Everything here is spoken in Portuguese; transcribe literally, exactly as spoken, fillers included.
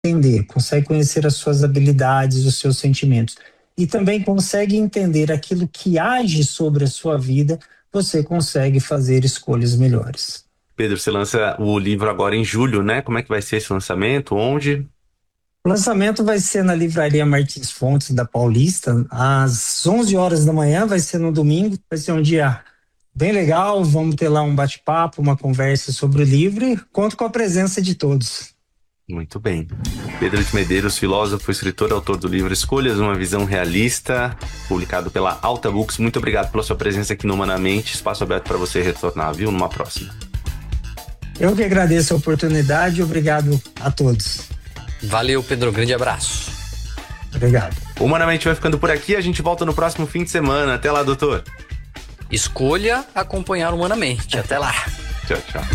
entender, consegue conhecer as suas habilidades, os seus sentimentos e também consegue entender aquilo que age sobre a sua vida, você consegue fazer escolhas melhores. Pedro, você lança o livro agora em julho, né? Como é que vai ser esse lançamento? Onde? O lançamento vai ser na Livraria Martins Fontes da Paulista, às onze horas da manhã, vai ser no domingo, vai ser um dia bem legal, vamos ter lá um bate-papo, uma conversa sobre o livro e conto com a presença de todos. Muito bem. Pedro de Medeiros, filósofo, escritor, autor do livro Escolhas, uma visão realista, publicado pela Alta Books. Muito obrigado pela sua presença aqui no Humanamente. Espaço aberto para você retornar, viu? Numa próxima. Eu que agradeço a oportunidade e obrigado a todos. Valeu, Pedro. Grande abraço. Obrigado. O Humanamente vai ficando por aqui. A gente volta no próximo fim de semana. Até lá, doutor. Escolha acompanhar Humanamente. Até lá. Tchau, tchau.